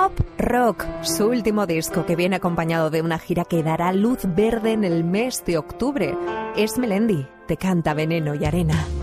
Pop Rock, su último disco que viene acompañado de una gira que dará luz verde en el mes de octubre. Es Melendi, te canta Veneno y Arena.